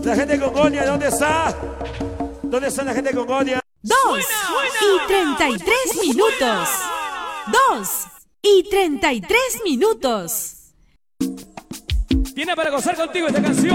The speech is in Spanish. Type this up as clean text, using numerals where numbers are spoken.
La gente de Congolia, ¿dónde está? ¿Dónde está la gente de Congolia? 2:33. 2:33. Viene para gozar contigo esta canción.